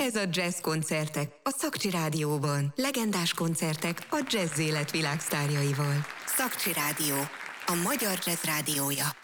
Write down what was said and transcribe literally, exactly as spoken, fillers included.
Ez a Jazz Koncertek a Szakcsi Rádióban. Legendás koncertek a jazz élet világsztárjaival. Szakcsi Rádió, a magyar jazz rádiója.